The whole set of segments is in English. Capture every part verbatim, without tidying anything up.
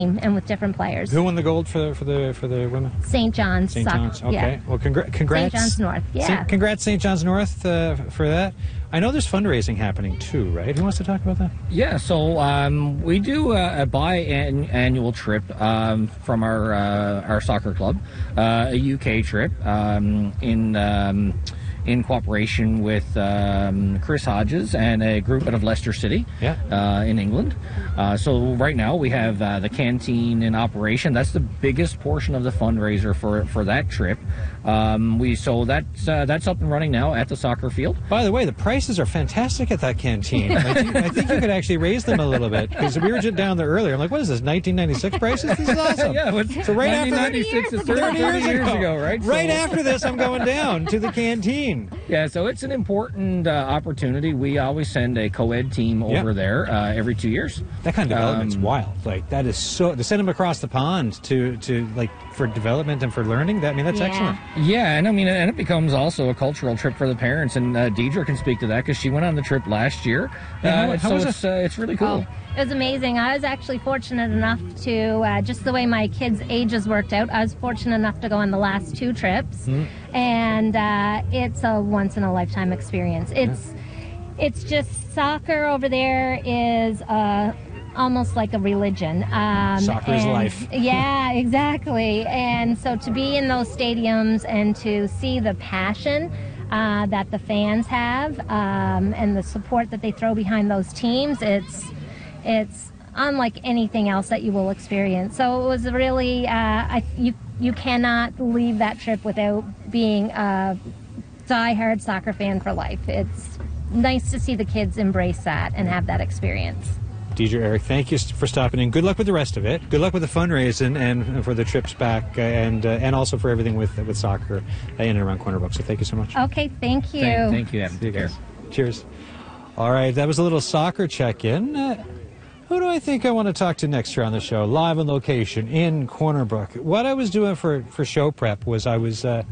and with different players. Who won the gold for for the for the women? Saint John's. Saint Soccer. John's. Okay. Yeah. Well, congr- congrats. Saint John's North. Yeah. Saint, congrats, Saint John's North, uh, for that. I know there's fundraising happening too, right? Who wants to talk about that? Yeah. So um, we do a, a bi-annual trip um, from our uh, our soccer club, uh, a U K trip um, in. Um, in cooperation with um, Chris Hodges and a group out of Leicester City yeah. uh, in England. Uh, so right now we have uh, the canteen in operation. That's the biggest portion of the fundraiser for for that trip. Um, we so that's uh, that's up and running now at the soccer field. By the way, the prices are fantastic at that canteen. I, think, I think you could actually raise them a little bit, because we were just down there earlier. I'm like, what is this, nineteen ninety-six prices? This is awesome. Yeah, well, so right nineteen ninety-six after is thirty, thirty years ago, right? Right so, after this, I'm going down to the canteen. Yeah, so it's an important uh, opportunity. We always send a co-ed team over yeah. there uh, every two years. That kind of development's um, wild. Like, that is so, to send them across the pond to, to like, for development and for learning, that, I mean, that's yeah. excellent. Yeah, and I mean, and it becomes also a cultural trip for the parents, and uh, Deidre can speak to that because she went on the trip last year. Yeah, uh, how, how so was it's, it? uh, it's really cool. Oh, it was amazing. I was actually fortunate enough to, uh, just the way my kids' ages worked out, I was fortunate enough to go on the last two trips, mm. and uh, it's a once-in-a-lifetime experience. It's yeah. it's just soccer over there is uh, almost like a religion. Um, soccer is life. Yeah, exactly. And so to be in those stadiums and to see the passion Uh, that the fans have um, and the support that they throw behind those teams, it's it's unlike anything else that you will experience. So it was really, uh, I, you you cannot leave that trip without being a diehard soccer fan for life. It's nice to see the kids embrace that and have that experience. Deidre, Eric, thank you for stopping in. Good luck with the rest of it. Good luck with the fundraising and for the trips back, uh, and uh, and also for everything with with soccer in and around Corner Brook. So thank you so much. Okay, thank you. Thank, thank you, Evan. See you guys. Cheers. All right, that was a little soccer check-in. Uh, who do I think I want to talk to next here on the show? Live on location in Corner Brook. What I was doing for, for show prep was I was... Uh,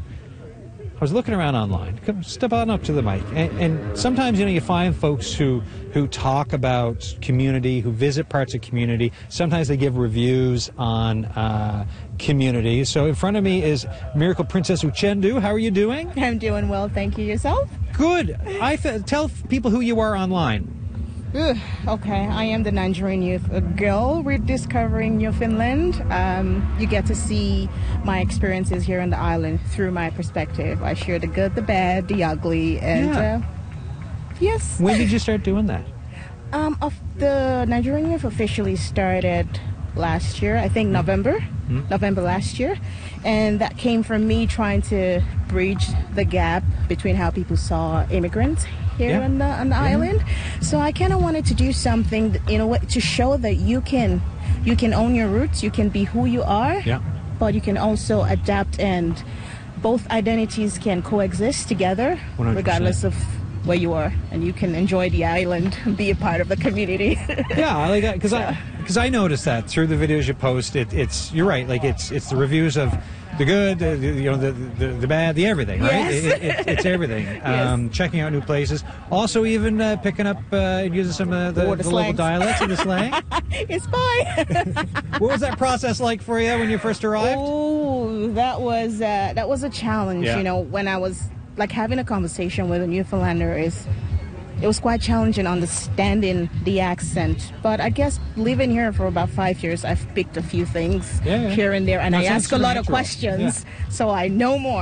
I was looking around online. Come, step on up to the mic. And, and sometimes, you know, you find folks who, who talk about community, who visit parts of community. Sometimes they give reviews on uh, community. So in front of me is Miracle Princess Uchendu. How are you doing? I'm doing well, thank you. Yourself? Good. I f- tell people who you are online. Ugh, okay, I am the Nigerian youth, a girl rediscovering Newfoundland. Um, you get to see my experiences here on the island through my perspective. I share the good, the bad, the ugly, and yeah. uh, yes. When did you start doing that? Um, of the Nigerian youth officially started last year, I think November, mm-hmm. November last year, and that came from me trying to bridge the gap between how people saw immigrants here yeah. on the on the mm-hmm. island. So I kind of wanted to do something in a way to show that you can you can own your roots, you can be who you are, yeah. but you can also adapt, and both identities can coexist together one hundred percent. Regardless of where you are, and you can enjoy the island and be a part of the community. Yeah, I like that because I because I noticed that through the videos you post. It, it's you're right. Like it's it's the reviews of the good, the, the, you know, the, the the bad, the everything, right? Yes. It, it, it's everything. Um, yes. Checking out new places, also even uh, picking up uh, and using some of the, the, the, the local dialects and the slang. It's fine. What was that process like for you when you first arrived? Oh, that was uh, that was a challenge. Yeah. You know, when I was like having a conversation with a Newfoundlander is. It was quite challenging understanding the accent, but I guess living here for about five years, I've picked a few things yeah, yeah. here and there, and no, I ask a lot natural. of questions, yeah. so I know more.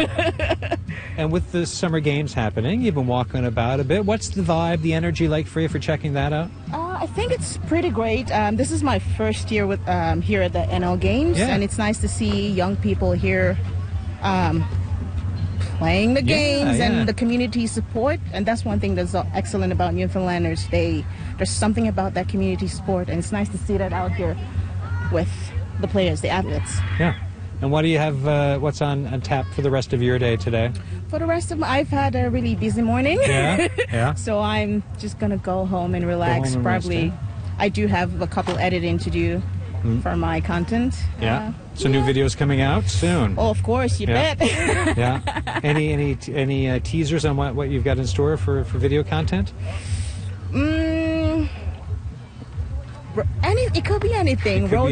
And with the summer games happening, you've been walking about a bit. What's the vibe, the energy like for you for checking that out? Uh, I think it's pretty great. Um, this is my first year with um, here at the N L Games, yeah. and it's nice to see young people here. Um, playing the games yeah, yeah. and the community support, and that's one thing that's excellent about Newfoundlanders. They there's something about that community support, and it's nice to see that out here with the players, the athletes. Yeah. And what do you have? Uh, what's on, on tap for the rest of your day today? For the rest of my, I've had a really busy morning. Yeah. Yeah. So I'm just gonna go home and relax. home and Probably, rest, I do have a couple editing to do mm. for my content. Yeah. Uh, So yeah. new videos coming out soon. Oh, of course, you yeah. bet. Yeah. Any any any uh, teasers on what, what you've got in store for, for video content? Mm, any, it could be anything. It could Road